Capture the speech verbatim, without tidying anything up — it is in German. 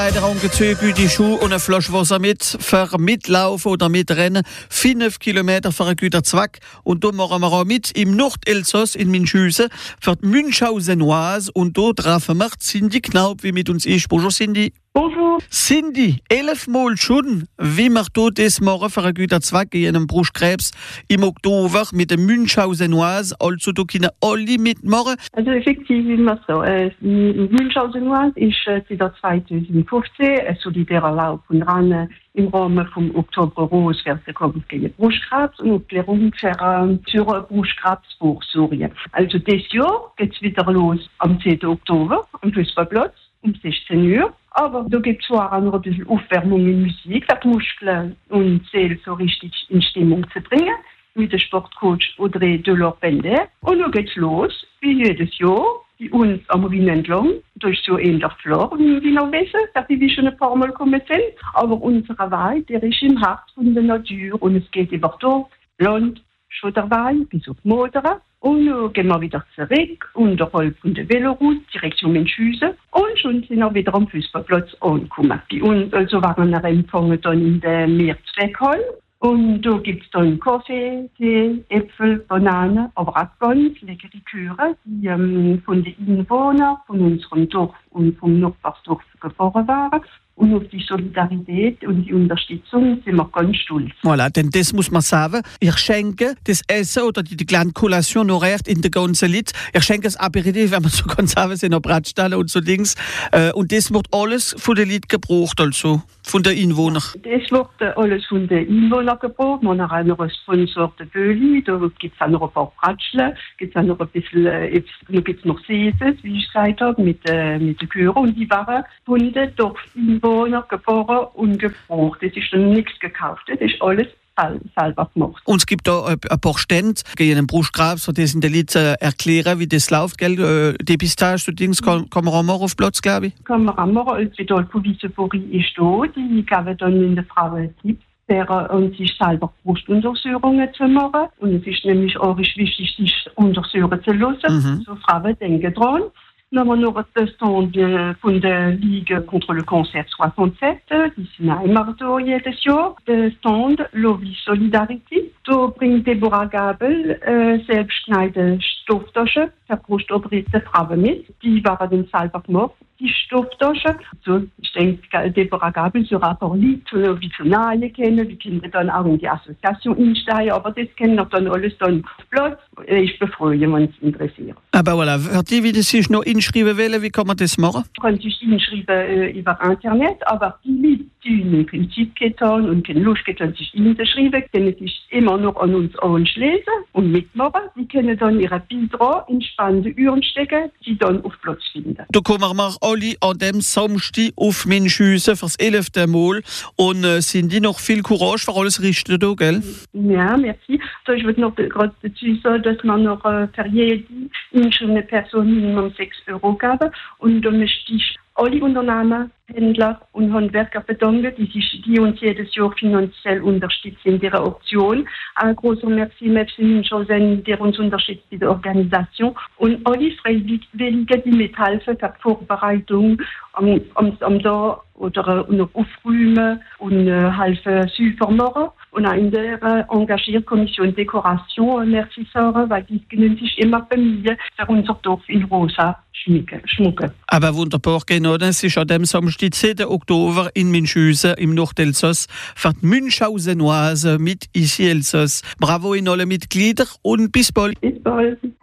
Der Angezüge die Schuhe und eine Flasche Wasser mit, für mitlaufen oder mitrennen, fünf Kilometer für einen guten Zweck. Und da machen wir auch mit im Nordelsass in Münchhausen für die Münchhausenoise. Und da treffen wir Cindy Knaub, wie mit uns ist. Bonjour Cindy. Bonjour. Cindy, elfmal schon, wie wir hier das machen für einen guten Zweck in einem Brustkrebs im Oktober mit der Münchhausenoise. Also da können alle mitmachen. Also effektiv ist es so. Äh, Münchhausenoise ist äh, seit zweitausendfünfzehn ein solitärer Lauf und ran im Rahmen vom Oktober Rose für den Kampf gegen Brustkrebs und Aufklärung für, äh, für Brustkrebsvorsorge. Also dieses Jahr geht es wieder los am zehnten Oktober am Fußballplatz um sechzehn Uhr. Aber da gibt es zwar auch noch ein bisschen Aufwärmung in Musik, für die Muskeln und Seele so richtig in Stimmung zu bringen, mit dem Sportcoach Audrey Delors-Bender. Und dann geht's los, wie jedes Jahr, bei uns am Rhein entlang. Da ist so ähnlich flach, wie wir noch wissen, dass wir schon ein paar Mal gekommen sind. Aber unser Weg, der ist im Herz von der Natur und es geht über Dorf, Land, Schotterwein bis auf Motoren. Und dann gehen wir wieder zurück, unterhalb von der Veloroute, Direktion Münchhausen. Und schon sind wir wieder am Fußballplatz angekommen. Bei uns also waren wir empfangen dann in der Mehrzweckhalle. Und da gibt es dann Kaffee, Tee, Äpfel, Bananen, aber auch ganz leckere Kühe, die ähm, von den Einwohnern von unserem Dorf und vom Nachbarsdorf gefahren waren. Und auf die Solidarität und die Unterstützung sind wir ganz stolz. Voilà, denn das muss man sagen. Ich schenke das Essen oder die, die kleine Kollation horaire in der ganzen Lied. Ich schenke das Aperitif, wenn man so kann sagen, sind noch Bratstelle und so Dings. Äh, und das wird alles von den Lied gebraucht, also von den Einwohnern. Das wird alles von den Einwohnern gebraucht. Man hat auch noch einen Sponsor, der Böli. Da gibt es auch noch ein paar Bratschle. Gibt es auch noch ein bisschen, äh, jetzt gibt es noch Säße, wie ich gesagt habe, mit, äh, mit den Kühen. Und die waren von den Dorfeinwohnern gefahren und gebraucht. Das ist dann nichts gekauft. Das ist alles selber gemacht. Und es gibt da ein paar Stände gegen den Brustkrebs, wo das in der Lied äh, erklären, wie das läuft, gell? Äh, Depistage, so Dings, kann, kann man auch machen auf Platz, glaube ich. Kann man auch machen. Also die Polizeiphorie ist da. Die gaben dann in der Frauen Tipps, und sich selber Brustuntersuchungen zu machen. Und es ist nämlich auch wichtig, sich untersuchen zu lassen. Mhm. So Frauen denken dran. Dann haben wir noch das Stand von der Ligue contre le Cancer soixante-sept, die sind auch immer da jedes Jahr. Der Stand Lovi Solidarity. Da bringt Deborah Gabel äh, selbstgeschneite Stofftaschen für brustoperierte Frauen mit. Die waren dann selber gemacht, die Stofftaschen. So, ich denke, Deborah Gabel sera auch Lied, wie zu nahe kennen. Wir können dann auch in die Association einsteigen, aber das kennen wir dann alles dann auf Platz. Ich befreue, wenn es interessiert. Aber voilà, für die, die sich noch inschreiben wollen, wie kann man das machen? Man kann sich inschreiben äh, über Internet, aber die Leute, die keine Zeit haben und keine Lust haben, sich inzuschreiben, können sich immer noch an uns anschließen und mitmachen. Die können dann ihre Beitrag in spannende Uhren stecken, die dann auf Platz finden. Da kommen wir alle an dem Samstag auf Münchhausen fürs elfte Mal und äh, sind die noch viel Courage für alles richten da, gell? Ja, merci. So, ich würde noch gerade dazu sagen, dass man noch äh, für jede einzelne Person Minimum sechs Euro geben. Und da möchte ich alle Unternehmen, Händler und Handwerker bedanken, die, sich, die uns jedes Jahr finanziell unterstützen in dieser Option. Ein großer Merci, Merci Münchhausen, der uns unterstützt in der Organisation. Und alle Freiwilligen, die mithelfen für die Vorbereitung am, am, am Tag oder noch aufräumen und äh, helfen Süfer machen. Und auch in der äh, engagierten Kommission Dekoration, merci sagen, weil die können sich immer bemühen, für unser Dorf in Rosa schmucken. Aber wunderbar, genau, das ist an dem Samstag, zehnten Oktober in Münchhausen im Nordelsass für die Münchhausenoise mit Ici Elsass. Bravo in alle Mitglieder und bis bald. Bis bald.